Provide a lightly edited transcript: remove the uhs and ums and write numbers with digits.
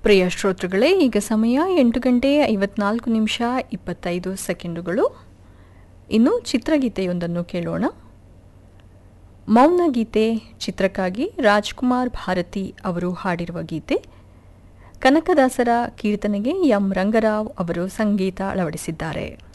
ಪ್ರಿಯ ಶ್ರೋತೃಗಳೇ, ಈಗ ಸಮಯ 8:54 ಇನ್ನು ಚಿತ್ರಗೀತೆಯೊಂದನ್ನು ಕೇಳೋಣ. ಮೌನ ಗೀತೆ ಚಿತ್ರಕ್ಕಾಗಿ ರಾಜ್ಕುಮಾರ್ ಭಾರತಿ ಅವರು ಹಾಡಿರುವ ಗೀತೆ. ಕನಕದಾಸರ ಕೀರ್ತನೆಗೆ ಎಂ ರಂಗರಾವ್ ಅವರು ಸಂಗೀತ ಅಳವಡಿಸಿದ್ದಾರೆ.